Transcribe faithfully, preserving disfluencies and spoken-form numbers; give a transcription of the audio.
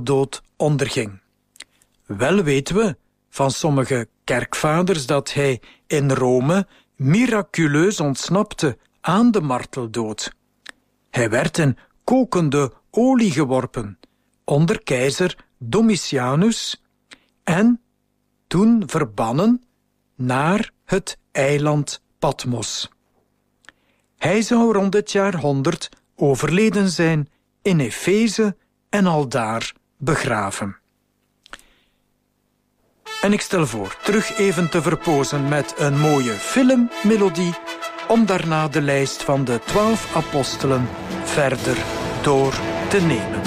marteldood onderging. Wel weten we van sommige kerkvaders dat hij in Rome miraculeus ontsnapte aan de marteldood. Hij werd in kokende olie geworpen onder keizer Domitianus en toen verbannen naar het eiland Patmos. Hij zou rond het jaar honderd overleden zijn in Efeze en aldaar begraven. En ik stel voor terug even te verpozen met een mooie filmmelodie om daarna de lijst van de twaalf apostelen verder door te nemen.